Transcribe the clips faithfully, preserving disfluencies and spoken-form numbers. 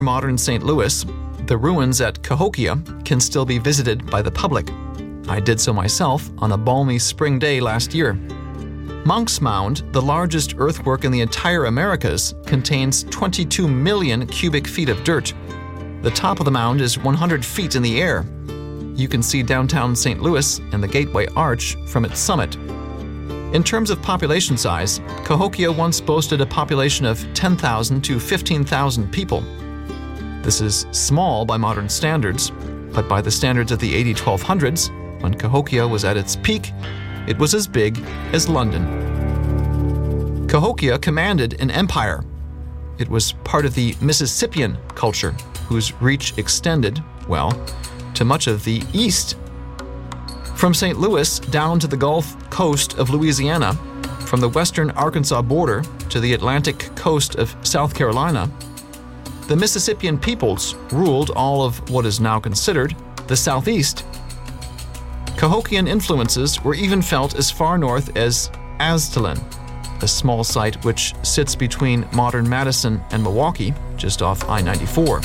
modern Saint Louis, the ruins at Cahokia can still be visited by the public. I did so myself on a balmy spring day last year. Monk's Mound, the largest earthwork in the entire Americas, contains twenty-two million cubic feet of dirt. The top of the mound is one hundred feet in the air. You can see downtown Saint Louis and the Gateway Arch from its summit. In terms of population size, Cahokia once boasted a population of ten thousand to fifteen thousand people. This is small by modern standards, but by the standards of the eighty twelve hundreds, when Cahokia was at its peak, it was as big as London. Cahokia commanded an empire. It was part of the Mississippian culture, whose reach extended, well, to much of the east. From Saint Louis down to the Gulf Coast of Louisiana, from the western Arkansas border to the Atlantic coast of South Carolina, the Mississippian peoples ruled all of what is now considered the Southeast. Cahokian influences were even felt as far north as Aztalan, a small site which sits between modern Madison and Milwaukee, just off I ninety-four.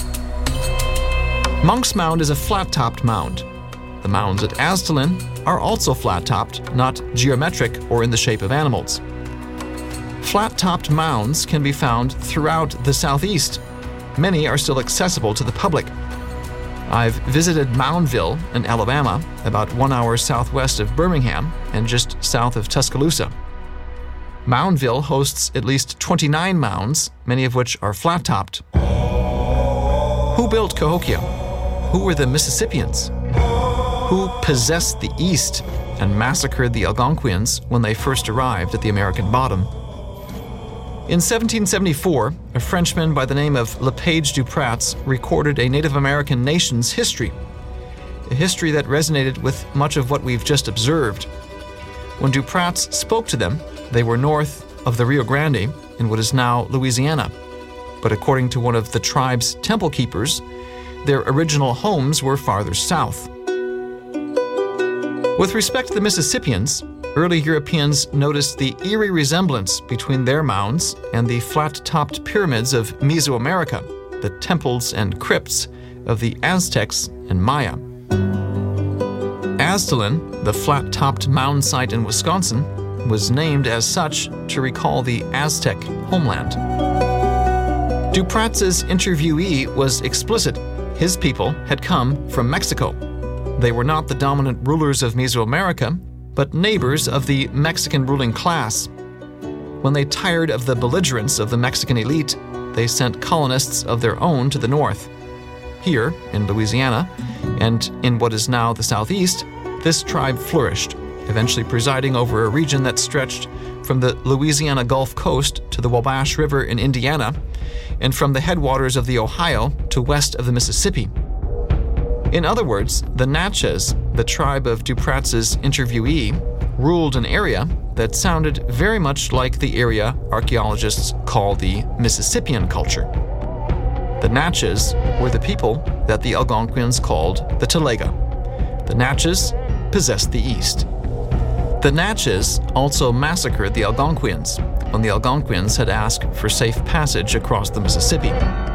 Monk's Mound is a flat-topped mound. The mounds at Aztalan are also flat-topped, not geometric or in the shape of animals. Flat-topped mounds can be found throughout the Southeast. Many are still accessible to the public. I've visited Moundville in Alabama, about one hour southwest of Birmingham and just south of Tuscaloosa. Moundville hosts at least twenty-nine mounds, many of which are flat-topped. Who built Cahokia? Who were the Mississippians? Who possessed the East and massacred the Algonquians when they first arrived at the American bottom? In seventeen seventy-four, a Frenchman by the name of Lepage du Prat recorded a Native American nation's history, a history that resonated with much of what we've just observed. When du Prat spoke to them, they were north of the Rio Grande in what is now Louisiana. But according to one of the tribe's temple keepers, their original homes were farther south. With respect to the Mississippians, early Europeans noticed the eerie resemblance between their mounds and the flat-topped pyramids of Mesoamerica, the temples and crypts of the Aztecs and Maya. Aztalan, the flat-topped mound site in Wisconsin, was named as such to recall the Aztec homeland. Du Prat's interviewee was explicit. His people had come from Mexico. They were not the dominant rulers of Mesoamerica, but neighbors of the Mexican ruling class. When they tired of the belligerence of the Mexican elite, they sent colonists of their own to the north. Here, in Louisiana, and in what is now the Southeast, this tribe flourished, eventually presiding over a region that stretched from the Louisiana Gulf Coast to the Wabash River in Indiana, and from the headwaters of the Ohio to west of the Mississippi. In other words, the Natchez, the tribe of du Prat's interviewee, ruled an area that sounded very much like the area archaeologists call the Mississippian culture. The Natchez were the people that the Algonquians called the Talega. The Natchez possessed the East. The Natchez also massacred the Algonquians when the Algonquians had asked for safe passage across the Mississippi.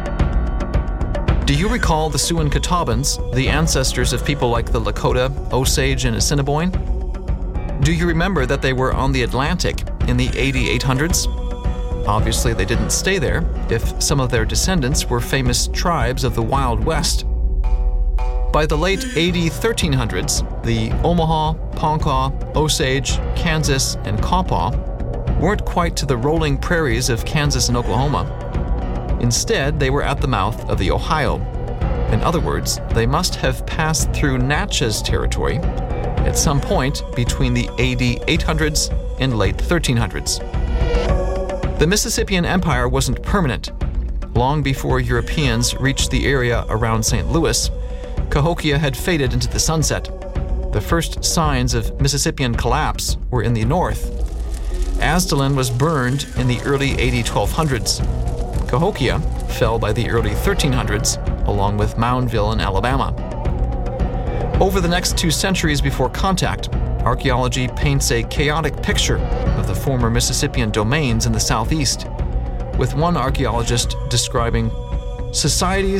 Do you recall the Siouan-Catawbans, the ancestors of people like the Lakota, Osage, and Assiniboine? Do you remember that they were on the Atlantic in the A D eight hundreds? Obviously, they didn't stay there if some of their descendants were famous tribes of the Wild West. By the late A D thirteen hundreds, the Omaha, Ponca, Osage, Kansas, and Quapaw weren't quite to the rolling prairies of Kansas and Oklahoma. Instead, they were at the mouth of the Ohio. In other words, they must have passed through Natchez territory at some point between the A D eight hundreds and late thirteen hundreds. The Mississippian Empire wasn't permanent. Long before Europeans reached the area around Saint Louis, Cahokia had faded into the sunset. The first signs of Mississippian collapse were in the north. Aztalan was burned in the early A D twelve hundreds. Cahokia fell by the early thirteen hundreds, along with Moundville in Alabama. Over the next two centuries before contact, archaeology paints a chaotic picture of the former Mississippian domains in the southeast, with one archaeologist describing societies